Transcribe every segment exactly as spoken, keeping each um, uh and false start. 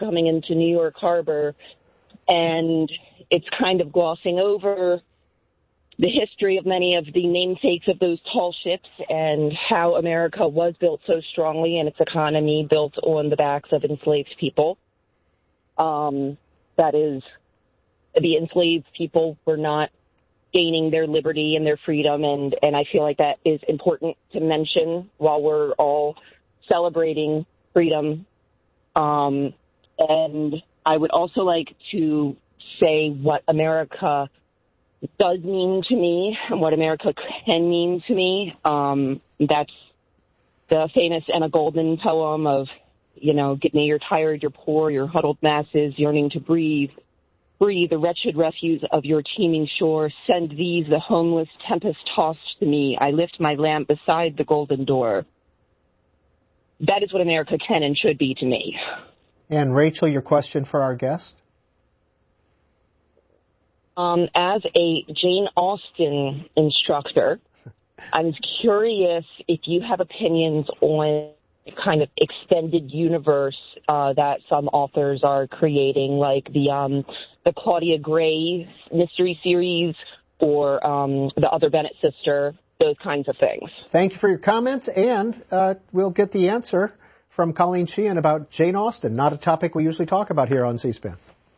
coming into New York Harbor, and it's kind of glossing over the history of many of the namesakes of those tall ships and how America was built so strongly and its economy built on the backs of enslaved people. Um, that is, the enslaved people were not gaining their liberty and their freedom, and, and I feel like that is important to mention while we're all celebrating freedom. Um, and I would also like to say what America does mean to me and what America can mean to me. Um, that's the famous Emma Goldman poem of, you know, get me, you're tired, you're poor, you're huddled masses yearning to breathe. Breathe the wretched refuse of your teeming shore. Send these, the homeless, tempest-tossed to me. I lift my lamp beside the golden door. That is what America can and should be to me. And Rachel, your question for our guest? Um, as a Jane Austen instructor, I'm curious if you have opinions on kind of extended universe uh, that some authors are creating, like the um, the Claudia Gray mystery series or um, the other Bennett sister, those kinds of things. Thank you for your comments, and uh, we'll get the answer from Colleen Sheehan about Jane Austen, not a topic we usually talk about here on C-SPAN.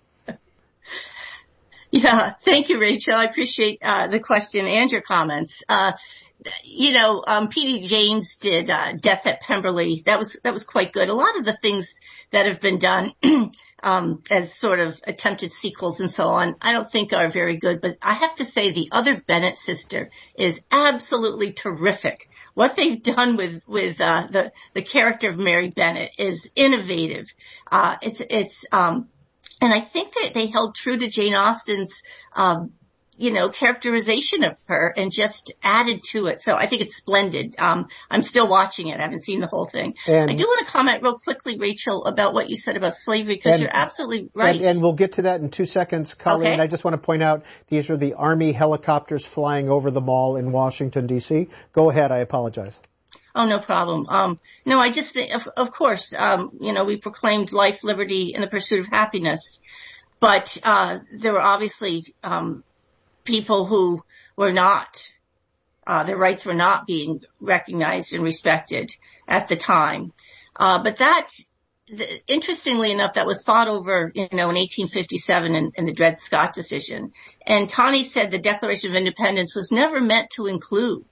Yeah, thank you, Rachel. I appreciate uh, the question and your comments. Uh, you know, um, P D James did uh, Death at Pemberley. That was that was quite good. A lot of the things that have been done um, as sort of attempted sequels and so on, I don't think are very good. But I have to say, the other Bennett sister is absolutely terrific. What they've done with with uh, the the character of Mary Bennett is innovative. Uh, it's it's um, and I think that they held true to Jane Austen's um, you know, characterization of her and just added to it. So I think it's splendid. Um, I'm still watching it. I haven't seen the whole thing. And I do want to comment real quickly, Rachel, about what you said about slavery, because you're absolutely right. And, and we'll get to that in two seconds, Colleen. Okay. I just want to point out these are the Army helicopters flying over the mall in Washington, D C. Go ahead. I apologize. Oh, no problem. Um, no, I just think, of, of course, um, you know, we proclaimed life, liberty, and the pursuit of happiness. But, uh, there were obviously, um, people who were not, uh, their rights were not being recognized and respected at the time. Uh, but that, th- interestingly enough, that was fought over, you know, in eighteen fifty-seven in, in the Dred Scott decision. And Taney said the Declaration of Independence was never meant to include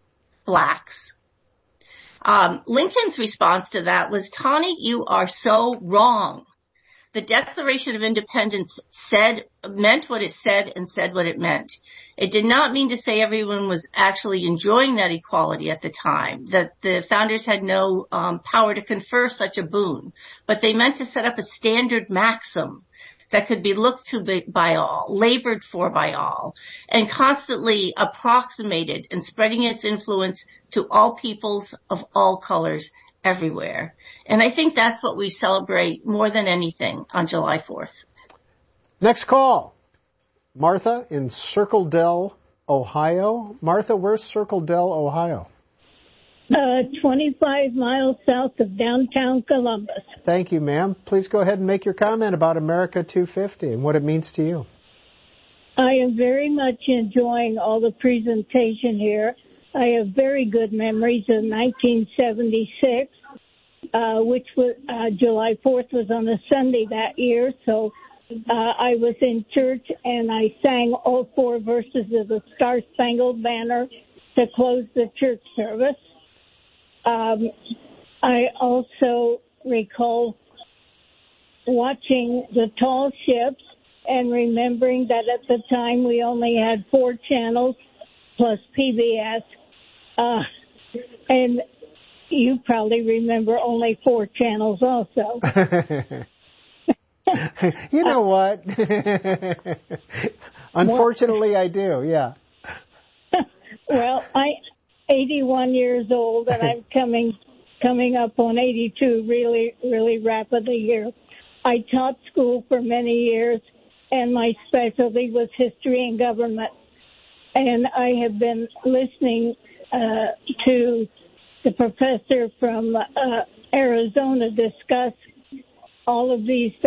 blacks. Um, Lincoln's response to that was, Taney, you are so wrong. The Declaration of Independence said, meant what it said and said what it meant. It did not mean to say everyone was actually enjoying that equality at the time, that the founders had no um, power to confer such a boon, but they meant to set up a standard maxim that could be looked to by, by all, labored for by all, and constantly approximated and spreading its influence to all peoples of all colors everywhere. And I think that's what we celebrate more than anything on July fourth. Next call. Martha in Circle Dell, Ohio. Martha, where's Circle Dell, Ohio? Uh, twenty-five miles south of downtown Columbus. Thank you, ma'am. Please go ahead and make your comment about America two fifty and what it means to you. I am very much enjoying all the presentation here. I have very good memories of nineteen seventy-six, uh, which was, uh, July fourth was on a Sunday that year. So, uh, I was in church and I sang all four verses of the Star Spangled Banner to close the church service. Um, I also recall watching the tall ships and remembering that at the time we only had four channels plus P B S. Uh, and you probably remember only four channels also. You know what? Unfortunately, I do, yeah. Well, I'm eighty-one years old, and I'm coming coming up on eighty-two really, really rapidly here. I taught school for many years, and my specialty was history and government. And I have been listening uh, to the professor from uh, Arizona discuss all of these